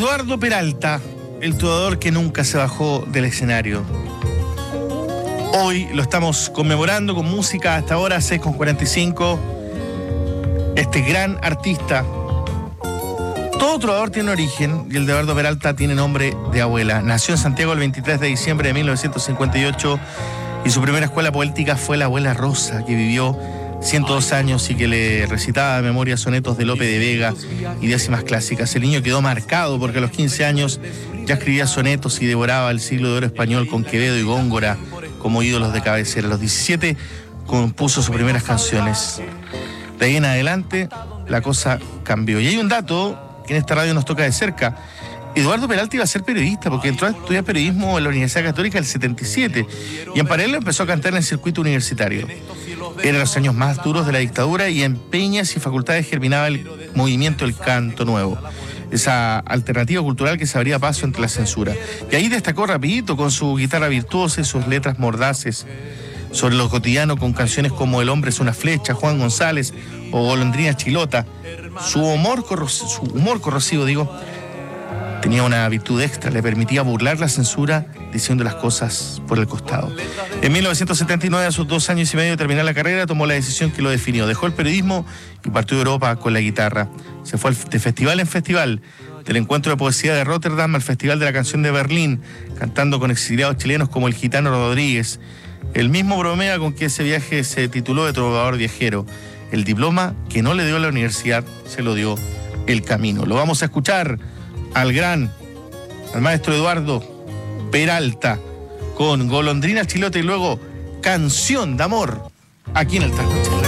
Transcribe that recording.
Eduardo Peralta, el trovador que nunca se bajó del escenario. Hoy lo estamos conmemorando con música hasta ahora, 6:45. Este gran artista. Todo trovador tiene origen y el de Eduardo Peralta tiene nombre de abuela. Nació en Santiago el 23 de diciembre de 1958 y su primera escuela poética fue la abuela Rosa, que vivió 102 años y que le recitaba de memoria sonetos de Lope de Vega y décimas clásicas. El niño quedó marcado porque a los 15 años ya escribía sonetos y devoraba el siglo de oro español con Quevedo y Góngora como ídolos de cabecera. A los 17 compuso sus primeras canciones. De ahí en adelante la cosa cambió. Y hay un dato que en esta radio nos toca de cerca. Eduardo Peralta iba a ser periodista porque entró a estudiar periodismo en la Universidad Católica el 77 y en paralelo empezó a cantar en el circuito universitario. Eran los años más duros de la dictadura y en peñas y facultades germinaba el movimiento del canto nuevo, esa alternativa cultural que se abría paso entre la censura. Y ahí destacó rapidito con su guitarra virtuosa y sus letras mordaces sobre lo cotidiano, con canciones como El hombre es una flecha, Juan González o Golondrina Chilota. Su humor corrosivo, tenía una virtud extra, le permitía burlar la censura diciendo las cosas por el costado. En 1979, a sus 2 años y medio de terminar la carrera, tomó la decisión que lo definió. Dejó el periodismo y partió de Europa con la guitarra. Se fue de festival en festival, del encuentro de poesía de Rotterdam al Festival de la Canción de Berlín, cantando con exiliados chilenos como el Gitano Rodríguez. El mismo bromea con que ese viaje se tituló de trovador viajero. El diploma que no le dio la universidad se lo dio el camino. Lo vamos a escuchar al maestro Eduardo Peralta con Golondrina Chilota y luego Canción de Amor aquí en el Trasnoche.